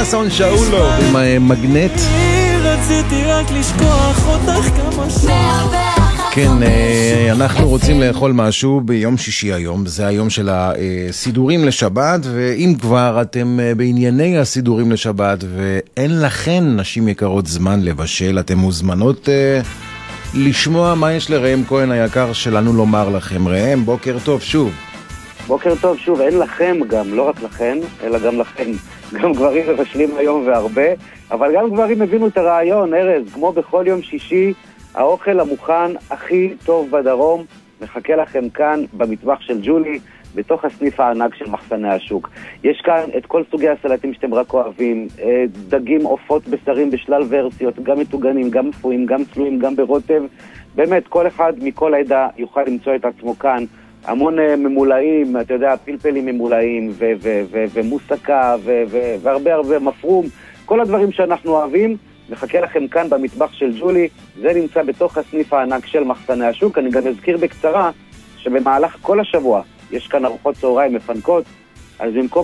חסון שאולו עם מגנט. רציתי רק לשכוח אותך כמה שעות. כן, אנחנו רוצים לאכול משהו ביום שישי היום, זה היום של הסידורים לשבת, ואם כבר אתם בענייני הסידורים לשבת ואין לכן נשים יקרות זמן לבשל, אתם מוזמנות לשמוע מה יש לראם כהן היקר שלנו לומר לכם. ראם, בוקר טוב שוב. בוקר טוב שוב, אין לכם גם, לא רק לכן, אלא גם לכם. גם גברים מבשלים היום והרבה, אבל גם גברים הבינו את הרעיון, ארז, כמו בכל יום שישי, האוכל המוכן הכי טוב בדרום מחכה לכם כאן במטבח של ג'ולי, בתוך הסניף הענק של מחסני השוק. יש כאן את כל סוגי הסלטים שאתם רק אוהבים, דגים, עופות, בשרים בשלל ורסיות, גם מטוגנים, גם מפויים, גם צלויים, גם ברוטב. באמת, כל אחד מכל העדה יוכל למצוא את עצמו כאן. המון ממולאים, אתה יודע, פלפלים ממולאים ומוסקה והרבה הרבה מפרום. כל הדברים שאנחנו אוהבים מחכה לכם כאן במטבח של ג'ולי. זה נמצא בתוך הסניף הענק של מחסני השוק. אני גם אזכיר בקצרה שבמהלך כל השבוע יש כאן ארוחות צהריים מפנקות, אז במקום